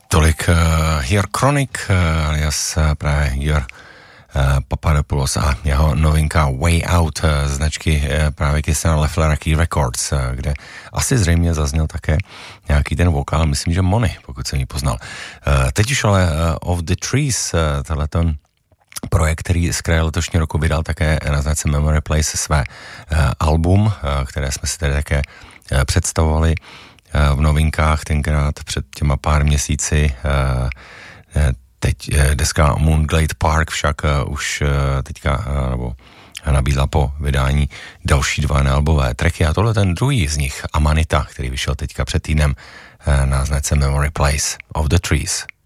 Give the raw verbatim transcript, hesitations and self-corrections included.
Tolik uh, Your Chronic, uh, alias uh, právě Your uh, Papadopoulos a jeho novinka Way Out uh, značky uh, právě Christiana Lefflera Key Records, uh, kde asi zřejmě zazněl také nějaký ten vokál, myslím, že Mony, pokud jsem ji poznal. Uh, teď už ale uh, Of the Trees, uh, tohleton projekt, který z kraje letošního roku vydal také na značce Memory Place své uh, album, uh, které jsme si tady také uh, představovali v novinkách tenkrát před těma pár měsíci. Teď deska Moonglade Park však už teďka nebo nabídla po vydání další dva nealbové tracky a tohle ten druhý z nich, Amanita, který vyšel teďka před týdnem na značce Memory Place, Of the Trees.